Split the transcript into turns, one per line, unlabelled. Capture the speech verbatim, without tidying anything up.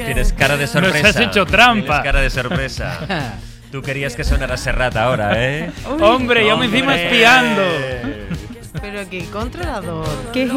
Tienes cara de sorpresa.
Nos has hecho trampa.
Tienes cara de sorpresa. Tú querías que sonara Serrat ahora, ¿eh?
Uy, hombre, yo me encima espiando.
Pero qué controlador.
¿Qué es